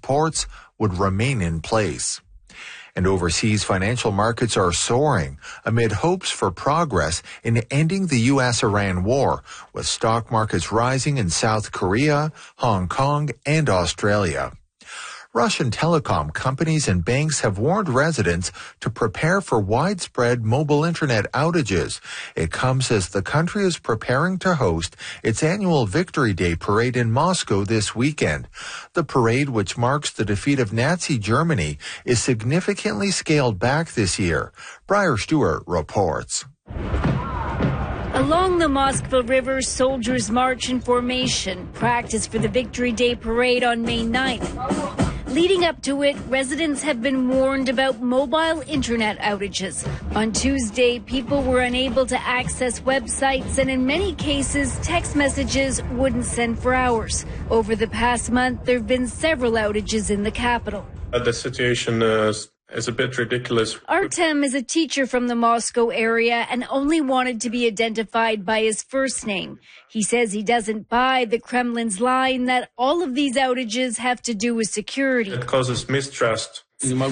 supports would remain in place. And overseas financial markets are soaring amid hopes for progress in ending the U.S.-Iran war, with stock markets rising in South Korea, Hong Kong, and Australia. Russian telecom companies and banks have warned residents to prepare for widespread mobile internet outages. It comes as the country is preparing to host its annual Victory Day parade in Moscow this weekend. The parade, which marks the defeat of Nazi Germany, is significantly scaled back this year. Briar Stewart reports. Along the Moskva River, soldiers march in formation, practice for the Victory Day parade on May 9th. Leading up to it, residents have been warned about mobile internet outages. On Tuesday, people were unable to access websites, and in many cases, text messages wouldn't send for hours. Over the past month, there have been several outages in the capital. The situation is a bit ridiculous. Artem is a teacher from the Moscow area and only wanted to be identified by his first name. He says he doesn't buy the Kremlin's line that all of these outages have to do with security. It causes mistrust.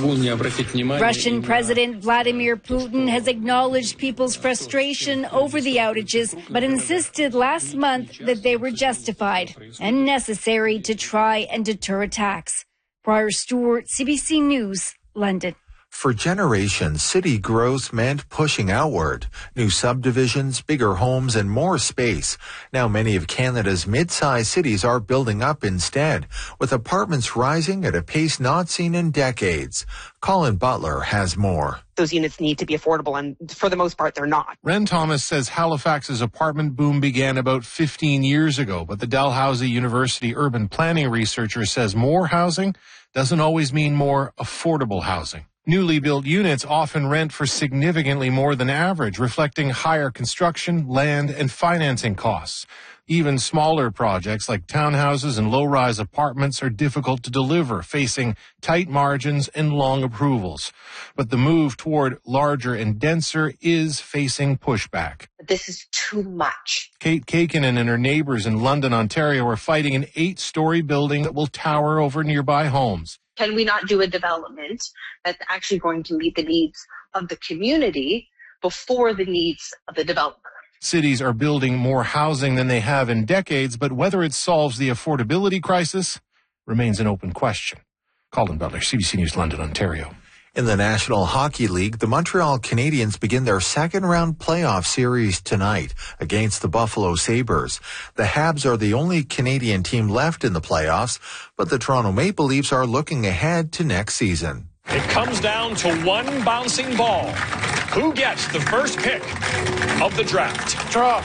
Russian President Vladimir Putin has acknowledged people's frustration over the outages, but insisted last month that they were justified and necessary to try and deter attacks. Briar Stewart, CBC News, London. For generations, city growth meant pushing outward. New subdivisions, bigger homes, and more space. Now many of Canada's mid-sized cities are building up instead, with apartments rising at a pace not seen in decades. Colin Butler has more. Those units need to be affordable, and for the most part, they're not. Ren Thomas says Halifax's apartment boom began about 15 years ago, but the Dalhousie University urban planning researcher says more housing doesn't always mean more affordable housing. Newly built units often rent for significantly more than average, reflecting higher construction, land, and financing costs. Even smaller projects like townhouses and low-rise apartments are difficult to deliver, facing tight margins and long approvals. But the move toward larger and denser is facing pushback. This is too much. Kate Kakinen and her neighbors in London, Ontario are fighting an 8-story building that will tower over nearby homes. Can we not do a development that's actually going to meet the needs of the community before the needs of the developer? Cities are building more housing than they have in decades, but whether it solves the affordability crisis remains an open question. Colin Butler, CBC News, London, Ontario. In the National Hockey League, the Montreal Canadiens begin their second-round playoff series tonight against the Buffalo Sabres. The Habs are the only Canadian team left in the playoffs, but the Toronto Maple Leafs are looking ahead to next season. It comes down to one bouncing ball. Who gets the first pick of the draft? Draw.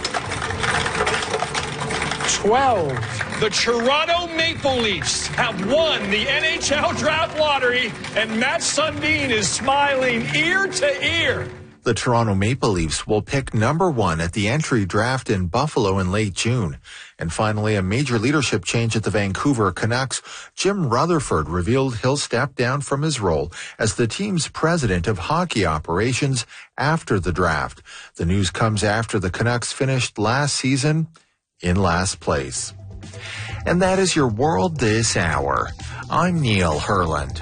12. The Toronto Maple Leafs have won the NHL Draft Lottery, and Matt Sundin is smiling ear to ear. The Toronto Maple Leafs will pick number 1 at the entry draft in Buffalo in late June. And finally, a major leadership change at the Vancouver Canucks. Jim Rutherford revealed he'll step down from his role as the team's president of hockey operations after the draft. The news comes after the Canucks finished last season in last place. And that is your world this hour. I'm Neil Herland.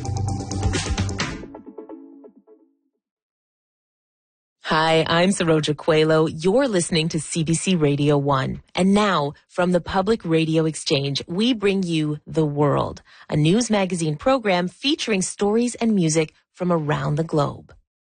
Hi, I'm Saroja Coelho. You're listening to CBC Radio 1. And now, from the Public Radio Exchange, we bring you The World, a news magazine program featuring stories and music from around the globe.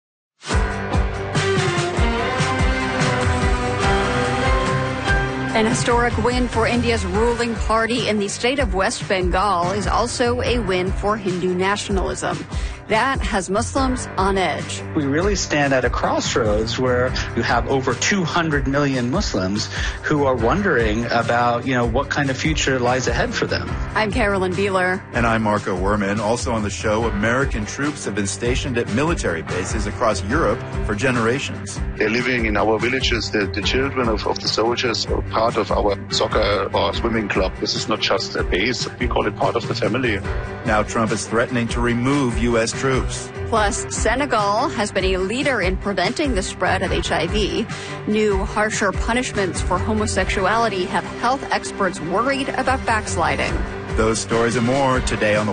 An historic win for India's ruling party in the state of West Bengal is also a win for Hindu nationalism. That has Muslims on edge. We really stand at a crossroads where you have over 200 million Muslims who are wondering about, what kind of future lies ahead for them. I'm Carolyn Beeler. And I'm Marco Werman. Also on the show, American troops have been stationed at military bases across Europe for generations. They're living in our villages. The children of the soldiers are part of our soccer or swimming club. This is not just a base. We call it part of the family. Now Trump is threatening to remove U.S. troops. Plus, Senegal has been a leader in preventing the spread of HIV. New, harsher punishments for homosexuality have health experts worried about backsliding. Those stories and more today on the